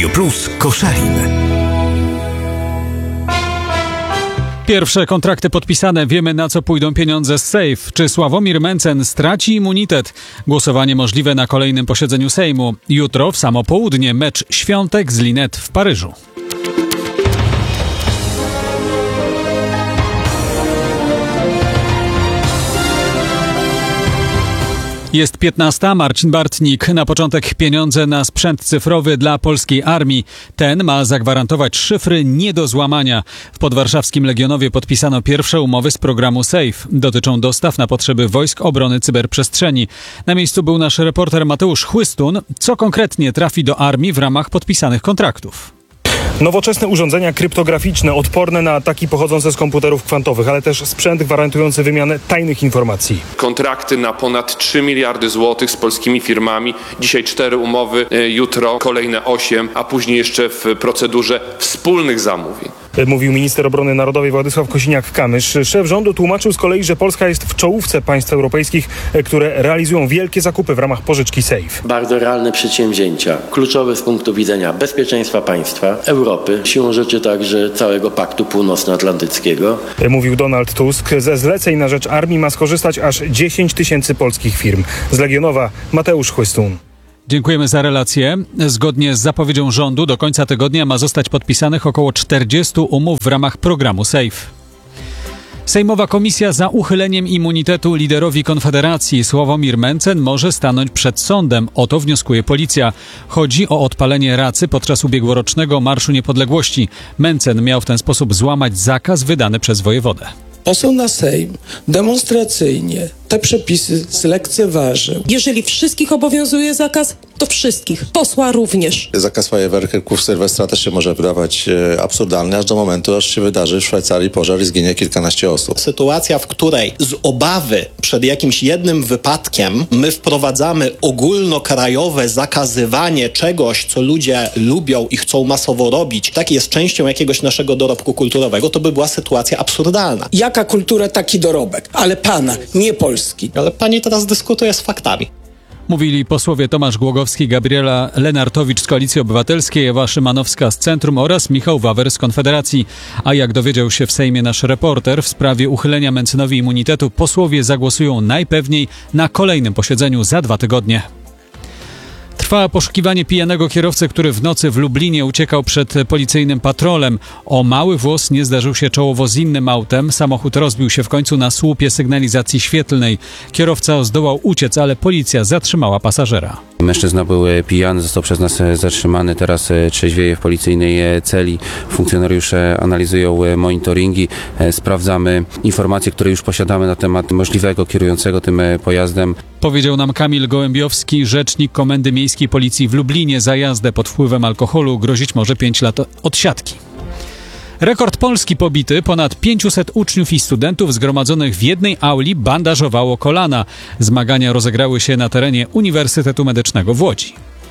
Radio Plus Koszalin. Pierwsze kontrakty podpisane, wiemy na co pójdą pieniądze z Safe. Czy Sławomir Mencen straci immunitet? Głosowanie możliwe na kolejnym posiedzeniu Sejmu. Jutro w samo południe mecz Świątek z Linnet w Paryżu. Jest 15. Marcin Bartnik. Na początek pieniądze na sprzęt cyfrowy dla polskiej armii. Ten ma zagwarantować szyfry nie do złamania. W podwarszawskim Legionowie podpisano pierwsze umowy z programu SAFE. Dotyczą dostaw na potrzeby Wojsk Obrony Cyberprzestrzeni. Na miejscu był nasz reporter Mateusz Chłystun. Co konkretnie trafi do armii w ramach podpisanych kontraktów? Nowoczesne urządzenia kryptograficzne odporne na ataki pochodzące z komputerów kwantowych, ale też sprzęt gwarantujący wymianę tajnych informacji. Kontrakty na ponad 3 miliardy złotych z polskimi firmami. Dzisiaj 4 umowy, jutro kolejne 8, a później jeszcze w procedurze wspólnych zamówień. Mówił minister obrony narodowej Władysław Kosiniak-Kamysz. Szef rządu tłumaczył z kolei, że Polska jest w czołówce państw europejskich, które realizują wielkie zakupy w ramach pożyczki SAFE. Bardzo realne przedsięwzięcia, kluczowe z punktu widzenia bezpieczeństwa państwa, Europy, siłą rzeczy także całego Paktu Północnoatlantyckiego. Mówił Donald Tusk. Ze zleceń na rzecz armii ma skorzystać aż 10 tysięcy polskich firm. Z Legionowa Mateusz Chłystun. Dziękujemy za relację. Zgodnie z zapowiedzią rządu do końca tygodnia ma zostać podpisanych około 40 umów w ramach programu SAFE. Sejmowa komisja za uchyleniem immunitetu liderowi Konfederacji Sławomir Mencen może stanąć przed sądem. O to wnioskuje policja. Chodzi o odpalenie racy podczas ubiegłorocznego Marszu Niepodległości. Mencen miał w ten sposób złamać zakaz wydany przez wojewodę. Poseł na Sejm demonstracyjnie te przepisy zlekceważył. Jeżeli wszystkich obowiązuje zakaz, to wszystkich. Posła również. Zakaz fajerwerków Sylwestra też się może wydawać absurdalny, aż do momentu, aż się wydarzy w Szwajcarii pożar i zginie kilkanaście osób. Sytuacja, w której z obawy przed jakimś jednym wypadkiem my wprowadzamy ogólnokrajowe zakazywanie czegoś, co ludzie lubią i chcą masowo robić, tak jest częścią jakiegoś naszego dorobku kulturowego, to by była sytuacja absurdalna. Jaka kultura, taki dorobek. Ale pana, nie Polski. Ale pani teraz dyskutuje z faktami. Mówili posłowie Tomasz Głogowski, Gabriela Lenartowicz z Koalicji Obywatelskiej, Ewa Szymanowska z Centrum oraz Michał Wawer z Konfederacji. A jak dowiedział się w Sejmie nasz reporter, w sprawie uchylenia Mencenowi immunitetu posłowie zagłosują najpewniej na kolejnym posiedzeniu za 2 tygodnie. Trwa poszukiwanie pijanego kierowcy, który w nocy w Lublinie uciekał przed policyjnym patrolem. O mały włos nie zdarzył się czołowo z innym autem. Samochód rozbił się w końcu na słupie sygnalizacji świetlnej. Kierowca zdołał uciec, ale policja zatrzymała pasażera. Mężczyzna był pijany, został przez nas zatrzymany. Teraz trzeźwieje w policyjnej celi. Funkcjonariusze analizują monitoringi. Sprawdzamy informacje, które już posiadamy na temat możliwego kierującego tym pojazdem. Powiedział nam Kamil Gołębiowski, rzecznik Komendy Miejskiej Policji w Lublinie. Za jazdę pod wpływem alkoholu grozić może 5 lat odsiadki. Rekord Polski pobity. Ponad 500 uczniów i studentów zgromadzonych w jednej auli bandażowało kolana. Zmagania rozegrały się na terenie Uniwersytetu Medycznego w Łodzi.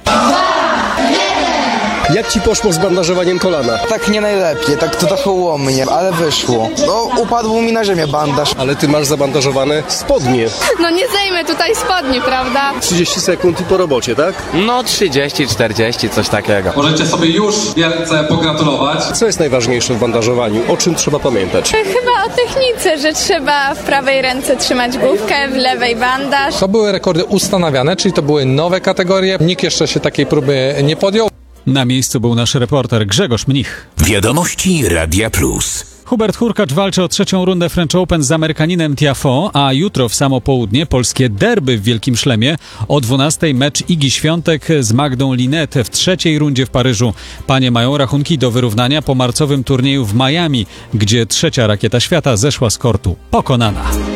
Jak ci poszło z bandażowaniem kolana? Tak nie najlepiej, tak to trochę łomnie, ale wyszło. No, upadł mi na ziemię bandaż. Ale ty masz zabandażowane spodnie. No nie zdejmę tutaj spodni, prawda? 30 sekund i po robocie, tak? No 30, 40, coś takiego. Możecie sobie już wielce pogratulować. Co jest najważniejsze w bandażowaniu? O czym trzeba pamiętać? Chyba o technice, że trzeba w prawej ręce trzymać główkę, w lewej bandaż. To były rekordy ustanawiane, czyli to były nowe kategorie. Nikt jeszcze się takiej próby nie podjął. Na miejscu był nasz reporter Grzegorz Mnich. Wiadomości Radia Plus. Hubert Hurkacz walczy o 3. rundę French Open z Amerykaninem Tiafoe, a jutro w samo południe polskie derby w Wielkim Szlemie. O 12:00 mecz Igi Świątek z Magdą Linnet w 3. rundzie w Paryżu. Panie mają rachunki do wyrównania po marcowym turnieju w Miami, gdzie 3. rakieta świata zeszła z kortu pokonana.